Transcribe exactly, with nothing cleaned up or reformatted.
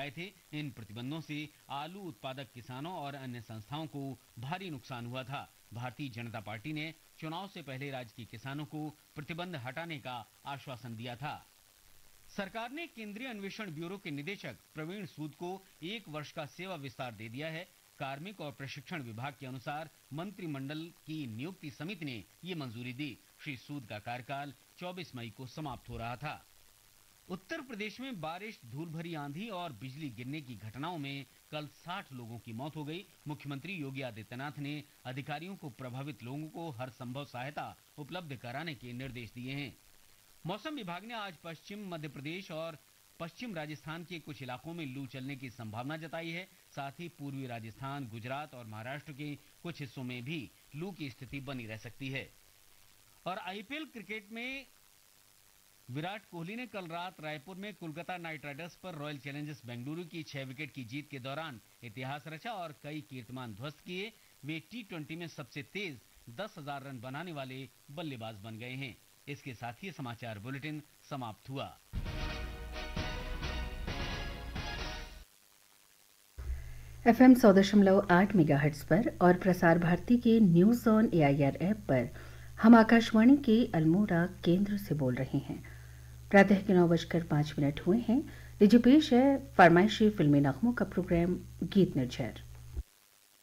लगाए थे। इन प्रतिबंधों से आलू उत्पादक किसानों और अन्य संस्थाओं को भारी नुकसान हुआ था। भारतीय जनता पार्टी ने चुनाव से पहले राज्य के किसानों को प्रतिबंध हटाने का आश्वासन दिया था। सरकार ने केंद्रीय अन्वेषण ब्यूरो के निदेशक प्रवीण सूद को एक वर्ष का सेवा विस्तार दे दिया है। कार्मिक और प्रशिक्षण विभाग के अनुसार मंत्रिमंडल की नियुक्ति समिति ने ये मंजूरी दी। श्री सूद का कार्यकाल चौबीस मई को समाप्त हो रहा था। उत्तर प्रदेश में बारिश, धूल भरी आंधी और बिजली गिरने की घटनाओं में कल साठ लोगों की मौत हो गई। मुख्यमंत्री योगी आदित्यनाथ ने अधिकारियों को प्रभावित लोगों को हर संभव सहायता उपलब्ध कराने के निर्देश दिए हैं। मौसम विभाग ने आज पश्चिम मध्य प्रदेश और पश्चिम राजस्थान के कुछ इलाकों में लू चलने की संभावना जताई है। साथ ही पूर्वी राजस्थान, गुजरात और महाराष्ट्र के कुछ हिस्सों में भी लू की स्थिति बनी रह सकती है। और आईपीएल क्रिकेट में विराट कोहली ने कल रात रायपुर में कोलकाता नाइट राइडर्स पर रॉयल चैलेंजर्स बेंगलुरु की छह विकेट की जीत के दौरान इतिहास रचा और कई कीर्तिमान ध्वस्त किए। वे टी ट्वेंटी में सबसे तेज दस हजार रन बनाने वाले बल्लेबाज बन गए हैं। इसके साथ ही समाचार बुलेटिन समाप्त हुआ। एफएम सौ दशमलव आठ मेगाहर्ट्ज पर और प्रसार भारती के न्यूज ऑन एआईआर ऐप पर हम आकाशवाणी के अल्मोड़ा केंद्र से बोल रहे हैं। प्रातः के नौ बजकर पांच मिनट हुए हैं। लीजिए पेश है फरमाइशी फिल्मी नगमों का प्रोग्राम गीत निर्झर।